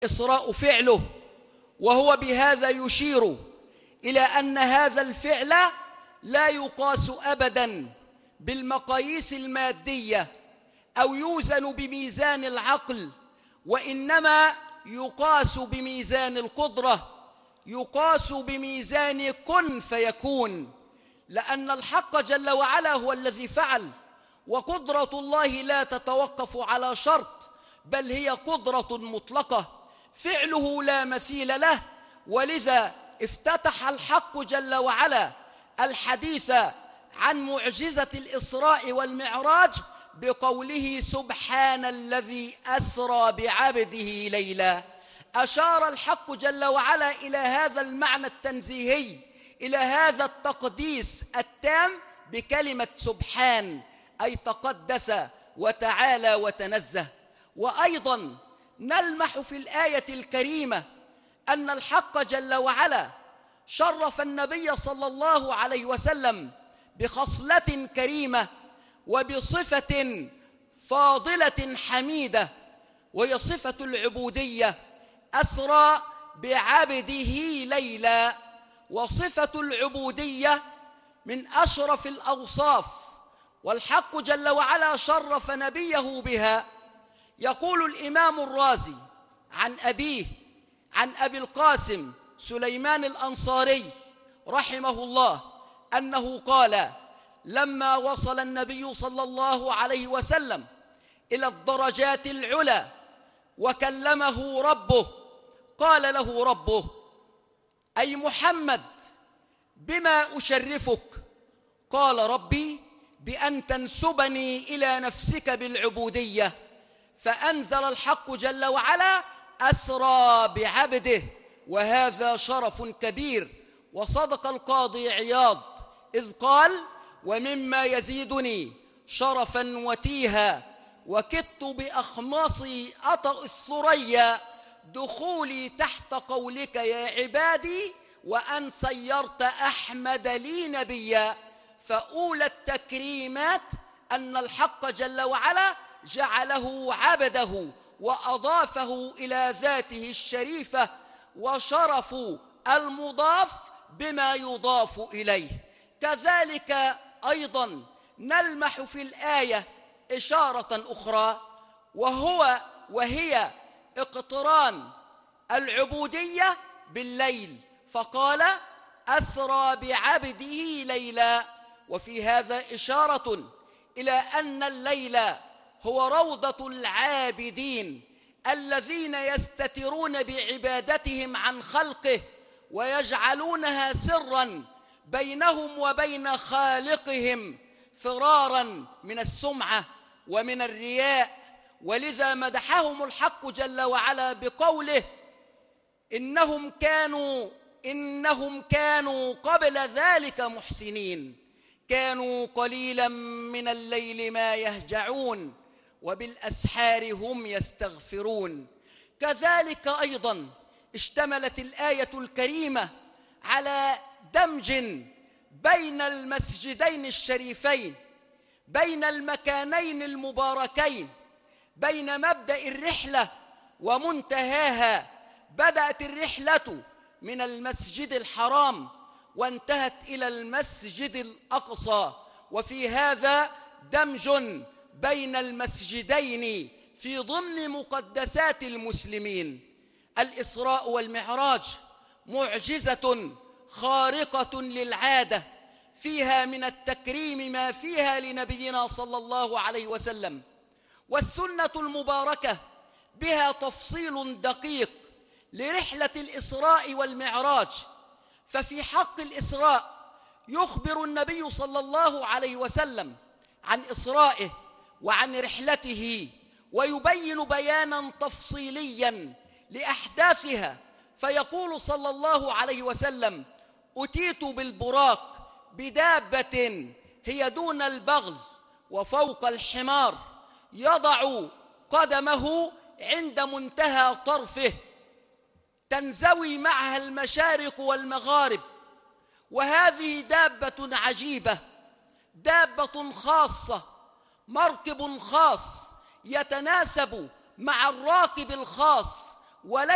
والإسراء فعله، وهو بهذا يشير إلى أن هذا الفعل لا يقاس أبداً بالمقاييس المادية أو يوزن بميزان العقل، وإنما يقاس بميزان القدرة، يقاس بميزان كن فيكون، لأن الحق جل وعلا هو الذي فعل، وقدرة الله لا تتوقف على شرط، بل هي قدرة مطلقة فعله لا مثيل له. ولذا افتتح الحق جل وعلا الحديث عن معجزة الإسراء والمعراج بقوله سبحان الذي أسرى بعبده ليلا. أشار الحق جل وعلا إلى هذا المعنى التنزيهي، إلى هذا التقديس التام بكلمة سبحان، أي تقدس وتعالى وتنزه. وأيضا نلمح في الآية الكريمة أن الحق جل وعلا شرف النبي صلى الله عليه وسلم بخصلة كريمة وبصفة فاضلة حميدة، وهي صفة العبودية. أسرى بعبده ليلا، وصفة العبودية من أشرف الأوصاف، والحق جل وعلا شرف نبيه بها. يقول الإمام الرازي عن أبيه، عن أبي القاسم سليمان الأنصاري رحمه الله، أنه قال: لما وصل النبي صلى الله عليه وسلم إلى الدرجات العلى وكلمه ربه، قال له ربه: أي محمد بما أشرفك؟ قال: ربي بأن تنسبني إلى نفسك بالعبودية. فأنزل الحق جل وعلا: أسرى بعبده، وهذا شرف كبير. وصدق القاضي عياض إذ قال: ومما يزيدني شرفا وتيها وكدت بأخماصي أطأ الثريا دخولي تحت قولك يا عبادي وأن سيرت أحمد لي نبيا. فأولى التكريمات أن الحق جل وعلا جعله عبده وأضافه إلى ذاته الشريفة، وشرف المضاف بما يضاف إليه. كذلك أيضا نلمح في الآية إشارة أخرى، وهي اقتران العبودية بالليل، فقال: أسرى بعبده ليلا. وفي هذا إشارة إلى أن الليل هو روضة العابدين الذين يستترون بعبادتهم عن خلقه ويجعلونها سرا بينهم وبين خالقهم، فرارا من السمعة ومن الرياء. ولذا مدحهم الحق جل وعلا بقوله: إنهم كانوا قبل ذلك محسنين، كانوا قليلا من الليل ما يهجعون وبالأسحار هم يستغفرون. كذلك أيضا اشتملت الآية الكريمة على دمج بين المسجدين الشريفين، بين المكانين المباركين، بين مبدأ الرحلة ومنتهاها. بدأت الرحلة من المسجد الحرام وانتهت إلى المسجد الأقصى، وفي هذا دمج بين المسجدين في ضمن مقدسات المسلمين. الإسراء والمعراج معجزة خارقة للعادة، فيها من التكريم ما فيها لنبينا صلى الله عليه وسلم. والسنة المباركة بها تفصيل دقيق لرحلة الإسراء والمعراج. ففي حق الإسراء يخبر النبي صلى الله عليه وسلم عن إسرائه وعن رحلته، ويبين بيانا تفصيليا لأحداثها، فيقول صلى الله عليه وسلم: أتيت بالبراق بدابة هي دون البغل وفوق الحمار، يضع قدمه عند منتهى طرفه، تنزوي معها المشارق والمغارب. وهذه دابة عجيبة، دابة خاصة، مركب خاص يتناسب مع الراكب الخاص،